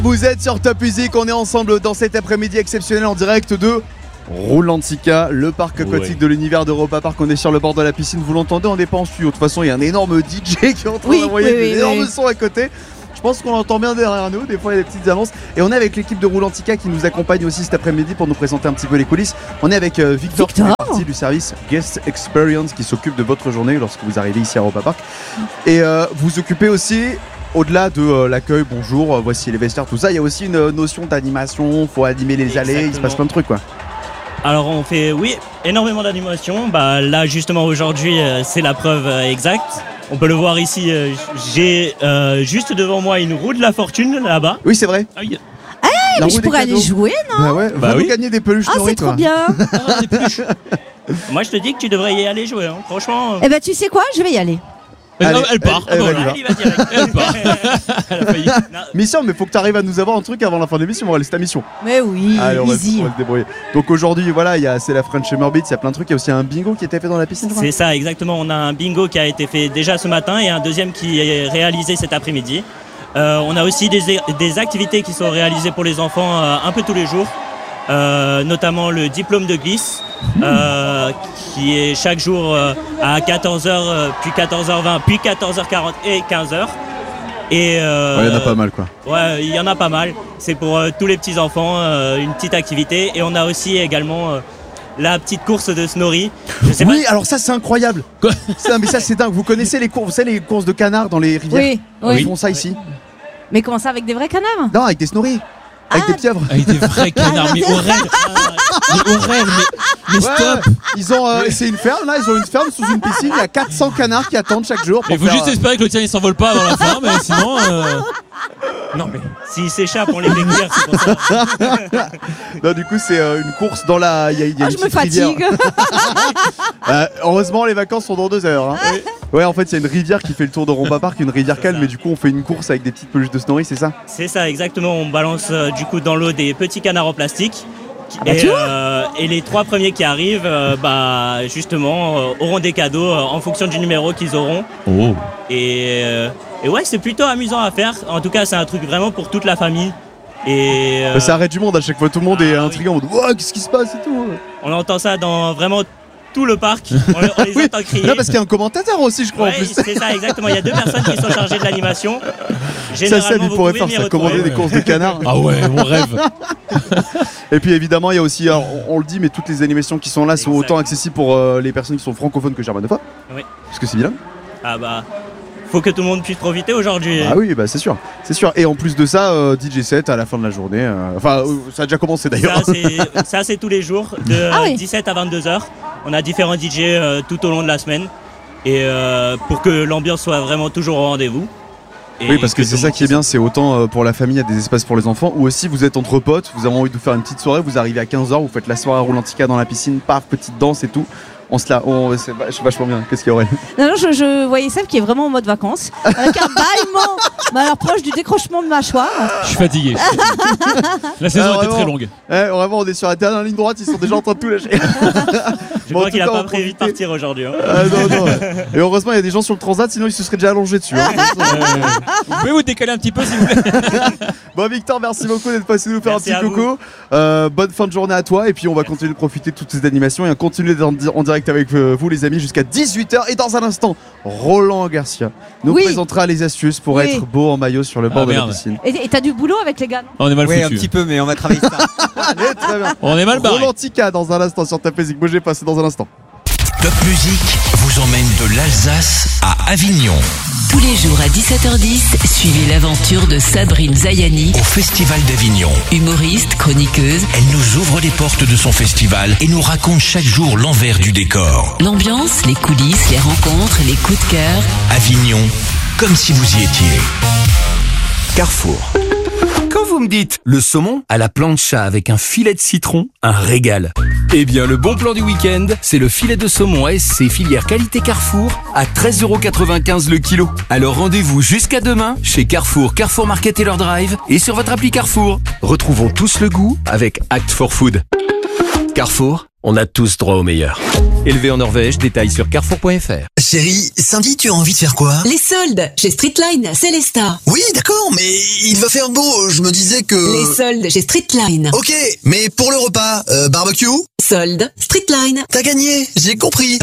Vous êtes sur Top Music, on est ensemble dans cet après-midi exceptionnel en direct de Rulantica, le parc aquatique de l'univers d'Europa Park. On est sur le bord de la piscine, vous l'entendez, on n'est pas en studio. De toute façon, il y a un énorme DJ qui est en train d'envoyer des énormes sons à côté. Je pense qu'on l'entend bien derrière nous, des fois il y a des petites annonces. Et on est avec l'équipe de Rulantica qui nous accompagne aussi cet après-midi pour nous présenter un petit peu les coulisses. On est avec Victor, qui fait partie du service Guest Experience qui s'occupe de votre journée lorsque vous arrivez ici à Europa Park. Et vous occupez aussi, au-delà de l'accueil, bonjour, voici les vestiaires, tout ça, il y a aussi une notion d'animation, faut animer les allées, il se passe plein de trucs quoi. Alors on fait, énormément d'animation. Là justement aujourd'hui c'est la preuve exacte. On peut le voir ici, j'ai juste devant moi une roue de la fortune là-bas. Oui c'est vrai. Mais je pourrais aller jouer, non? Bah ouais, va nous gagner des peluches nourries, c'est trop bien. Des peluches. Moi je te dis que tu devrais y aller jouer, hein. Franchement. Eh ben tu sais quoi, je vais y aller. Elle part. Elle va direct. Elle part. Elle a failli. Mission, mais faut que tu arrives à nous avoir un truc avant la fin de l'émission. C'est ta mission. Mais oui, allez, on easy. Va se débrouiller. Donc aujourd'hui, voilà, c'est la French Summer Beats, il y a plein de trucs. Il y a aussi un bingo qui a été fait dans la piscine. C'est ça, exactement. On a un bingo qui a été fait déjà ce matin et un deuxième qui est réalisé cet après-midi. On a aussi des activités qui sont réalisées pour les enfants un peu tous les jours. Notamment le diplôme de glisse qui est chaque jour à 14h, puis 14h20, puis 14h40 et 15h. Et il y en a pas mal quoi. Ouais, il y en a pas mal. C'est pour tous les petits enfants, une petite activité. Et on a aussi également la petite course de Snorri. Oui, alors ça c'est incroyable. Mais ça c'est dingue. Vous connaissez les courses, vous savez les courses de canards dans les rivières? Oui. Ils font ça ici. Mais comment ça, avec des vrais canards? Non, avec des Snorri. Avec des pieuvres. Avec des vrais canards, mais Aurel, mais stop. Ils ont, c'est une ferme là, ils ont une ferme sous une piscine, il y a 400 canards qui attendent chaque jour. Il faut juste espérer que le tien il s'envole pas avant la fin, mais sinon. Non mais s'ils s'échappent, on les fait cuire, c'est pour ça. Non, du coup c'est une course dans la. Il y a une je me fatigue. Heureusement les vacances sont dans 2 heures. Hein. Ouais, en fait il y a une rivière qui fait le tour de Europa Park, une rivière calme, mais du coup on fait une course avec des petites peluches de Snorri, c'est ça? C'est ça, exactement. On balance du coup dans l'eau des petits canards en plastique. Et les 3 premiers qui arrivent, justement, auront des cadeaux en fonction du numéro qu'ils auront. Oh. Et ouais, c'est plutôt amusant à faire. En tout cas, c'est un truc vraiment pour toute la famille. Et ça arrête du monde à chaque fois, tout le monde est intrigué en mode wow, qu'est-ce qui se passe et tout. On entend ça dans vraiment tout le parc. On les entend crier. Non, parce qu'il y a un commentateur aussi, je crois. Ouais, en plus. C'est ça, exactement. Il y a 2 personnes qui sont chargées de l'animation. Ça, il pourrait faire ça, commander des courses de canards. Ah ouais, mon rêve. Et puis évidemment, il y a aussi, alors, on le dit, mais toutes les animations qui sont là sont autant accessibles pour les personnes qui sont francophones que germanophones. Oui. Parce que c'est bien. Faut que tout le monde puisse profiter aujourd'hui. Ah oui, c'est sûr. Et en plus de ça, DJ set à la fin de la journée. Ça a déjà commencé d'ailleurs. Ça, c'est tous les jours, de 17 à 22h. On a différents DJ tout au long de la semaine. Et pour que l'ambiance soit vraiment toujours au rendez-vous. Oui, parce que c'est ça qui est bien, c'est autant pour la famille, il y a des espaces pour les enfants, ou aussi vous êtes entre potes, vous avez envie de faire une petite soirée, vous arrivez à 15h, vous faites la soirée à Rulantica dans la piscine, paf, petite danse et tout. C'est vachement bien. Qu'est-ce qu'il y aurait? Non, je voyais Seb qui est vraiment en mode vacances, avec un bâillement, alors proche du décrochement de mâchoire. Je suis fatigué. La saison était très longue. Vraiment, on est sur la dernière ligne droite, ils sont déjà en train de tout lâcher. Je crois qu'il a pas prévu de partir aujourd'hui. Hein. Non. Et heureusement, il y a des gens sur le transat, sinon ils se seraient déjà allongés dessus. Hein. Vous pouvez vous décaler un petit peu, s'il vous plaît? Bon, Victor, merci beaucoup d'être passé nous faire un petit coucou. Bonne fin de journée à toi, et puis on va continuer de profiter de toutes ces animations et continuer d'être en direct avec vous les amis jusqu'à 18h. Et dans un instant, Roland Garcia nous présentera les astuces pour être beau en maillot sur le bord de la piscine. Et t'as du boulot avec les gars, non? On est mal foutu. Oui, un petit peu, mais on va travailler ça. Allez, très bien. On est mal barré. Rulantica dans un instant sur Top Music. Bougez pas, c'est dans un instant. Top Music vous emmène de l'Alsace à Avignon. Tous les jours à 17h10, suivez l'aventure de Sabrine Zayani Au Festival d'Avignon. Humoriste, chroniqueuse. Elle nous ouvre les portes de son festival et nous raconte chaque jour l'envers du décor. L'ambiance, les coulisses, les rencontres, les coups de cœur. Avignon, comme si vous y étiez. Carrefour. Quand vous me dites le saumon à la plancha avec un filet de citron, un régal. Eh bien, le bon plan du week-end, c'est le filet de saumon ASC filière qualité Carrefour à 13,95€ le kilo. Alors rendez-vous jusqu'à demain chez Carrefour, Carrefour Market et leur drive et sur votre appli Carrefour. Retrouvons tous le goût avec Act for Food. Carrefour, on a tous droit au meilleur. Élevé en Norvège, détails sur carrefour.fr. Chérie, samedi, tu as envie de faire quoi? Les soldes chez Streetline, Célestat. Oui, d'accord, mais il va faire beau, je me disais que... Les soldes chez Streetline. Ok, mais pour le repas, barbecue? Soldes, Streetline. T'as gagné, j'ai compris.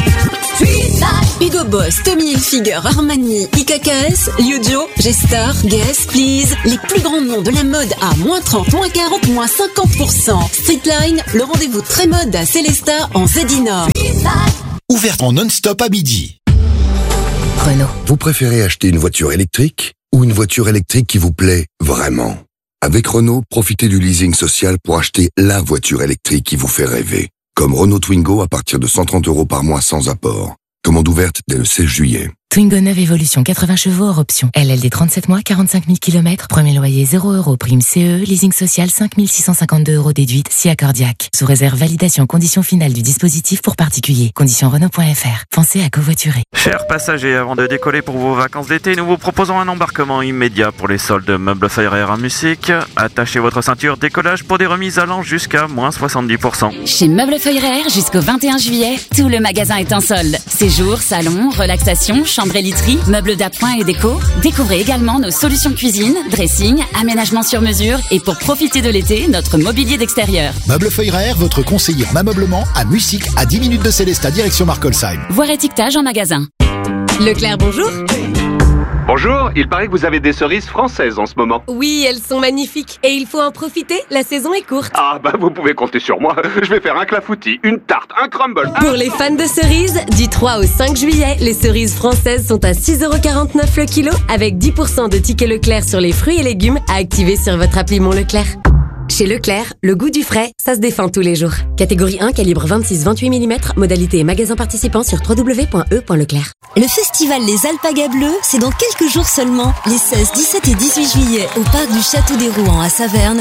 Hugo Boss, Tommy Hilfiger, Armani, IKKS, Liudio, Gestar, Guess, Please. Les plus grands noms de la mode à moins 30, moins 40, moins 50%. Streetline, le rendez-vous très mode à Célestat en Zedinor. Ouverte en non-stop à midi. Renault. Vous préférez acheter une voiture électrique ou une voiture électrique qui vous plaît vraiment? Avec Renault, profitez du leasing social pour acheter la voiture électrique qui vous fait rêver. Comme Renault Twingo à partir de 130 € par mois sans apport. Commande ouverte dès le 16 juillet. Twingo 9 Evolution 80 chevaux hors option. LLD 37 mois, 45 000 km. Premier loyer 0 €. Prime CE. Leasing social 5 652 € déduite si accordiaque. Sous réserve validation conditions finales du dispositif pour particuliers. Conditions Renault.fr. Pensez à covoiturer. Chers passagers, avant de décoller pour vos vacances d'été, nous vous proposons un embarquement immédiat pour les soldes Meubles Feuille à Musique. Attachez votre ceinture, décollage pour des remises allant jusqu'à moins 70%. Chez Meubles Feuille jusqu'au 21 juillet, tout le magasin est en solde. Séjour, salon, relaxation, chambre et literie, meubles d'appoint et déco. Découvrez également nos solutions cuisine, dressing, aménagement sur mesure et pour profiter de l'été, notre mobilier d'extérieur. Meubles Feuille votre conseiller en ameublement à Musique, à 10 minutes de Célestat, direction Markolsheim. Voir étiquetage en magasin. Leclerc, bonjour. Bonjour, il paraît que vous avez des cerises françaises en ce moment. Oui, elles sont magnifiques et il faut en profiter, la saison est courte. Ah bah vous pouvez compter sur moi, je vais faire un clafoutis, une tarte, un crumble. Pour les fans de cerises, du 3 au 5 juillet, les cerises françaises sont à 6,49 € le kilo avec 10% de tickets Leclerc sur les fruits et légumes à activer sur votre appli Mon Leclerc. Chez Leclerc, le goût du frais, ça se défend tous les jours. Catégorie 1, calibre 26-28 mm, modalité et magasin participant sur www.e.leclerc. Le festival Les Alpagas Bleues, c'est dans quelques jours seulement, les 16, 17 et 18 juillet, au parc du Château des Rouen à Saverne.